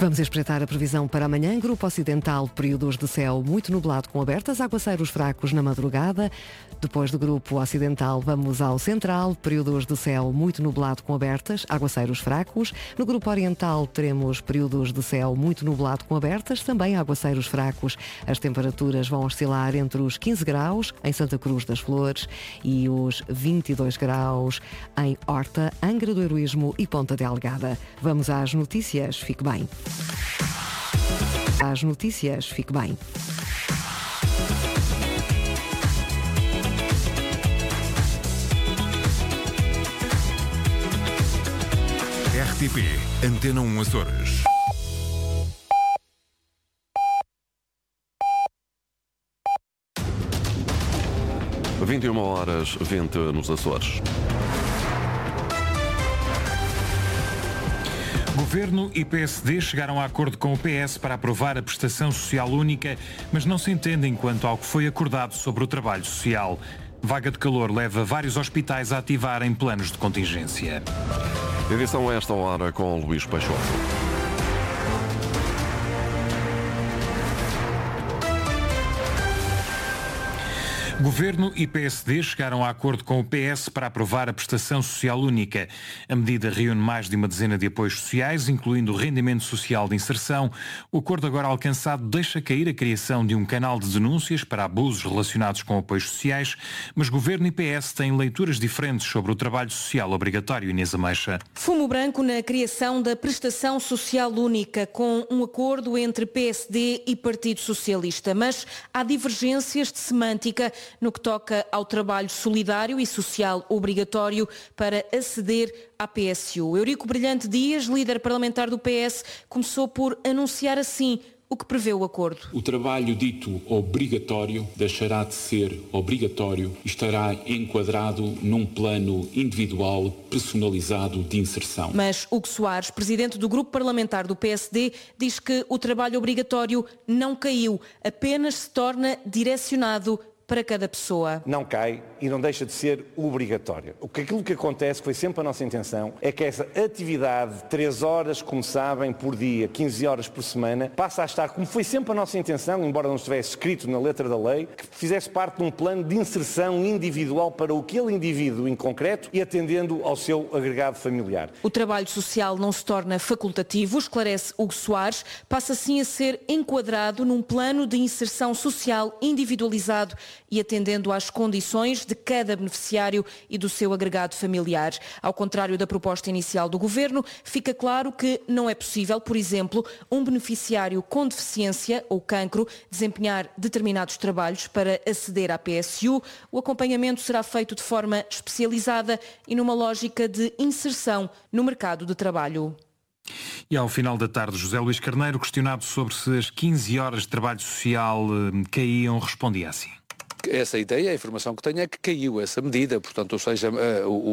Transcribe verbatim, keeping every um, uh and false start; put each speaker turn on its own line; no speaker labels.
Vamos espreitar a previsão para amanhã. Grupo Ocidental, períodos de céu muito nublado com abertas, aguaceiros fracos na madrugada. Depois do Grupo Ocidental, vamos ao Central, períodos de céu muito nublado com abertas, aguaceiros fracos. No Grupo Oriental, teremos períodos de céu muito nublado com abertas, também aguaceiros fracos. As temperaturas vão oscilar entre os quinze graus em Santa Cruz das Flores e os vinte e dois graus em Horta, Angra do Heroísmo e Ponta Delgada. Vamos às notícias. Fique bem. Às notícias, fique bem.
R T P, Antena um Açores.
vinte e uma horas, vinte nos Açores.
Governo e P S D chegaram a acordo com o P S para aprovar a prestação social única, mas não se entendem quanto ao que foi acordado sobre o trabalho social. Vaga de calor leva vários hospitais a ativarem planos de contingência.
Edição a esta hora com Luís Peixoto.
Governo e P S D chegaram a acordo com o P S para aprovar a prestação social única. A medida reúne mais de uma dezena de apoios sociais, incluindo o rendimento social de inserção. O acordo agora alcançado deixa cair a criação de um canal de denúncias para abusos relacionados com apoios sociais, mas Governo e P S têm leituras diferentes sobre o trabalho social obrigatório. Inês Ameixa.
Fumo branco na criação da prestação social única, com um acordo entre P S D e Partido Socialista, mas há divergências de semântica no que toca ao trabalho solidário e social obrigatório para aceder à P S U. Eurico Brilhante Dias, líder parlamentar do P S, começou por anunciar assim o que prevê o acordo.
O trabalho dito obrigatório deixará de ser obrigatório e estará enquadrado num plano individual personalizado de inserção.
Mas Hugo Soares, presidente do grupo parlamentar do P S D, diz que o trabalho obrigatório não caiu, apenas se torna direcionado para cada pessoa.
Não cai e não deixa de ser obrigatório. O que aquilo que acontece, que foi sempre a nossa intenção, é que essa atividade de três horas, como sabem, por dia, quinze horas por semana, passa a estar, como foi sempre a nossa intenção, embora não estivesse escrito na letra da lei, que fizesse parte de um plano de inserção individual para aquele indivíduo em concreto e atendendo ao seu agregado familiar.
O trabalho social não se torna facultativo, esclarece Hugo Soares, passa assim a ser enquadrado num plano de inserção social individualizado e atendendo às condições de cada beneficiário e do seu agregado familiar. Ao contrário da proposta inicial do Governo, fica claro que não é possível, por exemplo, um beneficiário com deficiência ou cancro desempenhar determinados trabalhos para aceder à P S U. O acompanhamento será feito de forma especializada e numa lógica de inserção no mercado de trabalho.
E ao final da tarde, José Luís Carneiro, questionado sobre se as quinze horas de trabalho social eh, caíam, respondia assim.
Essa ideia, a informação que tenho é que caiu essa medida, portanto, ou seja, uh, o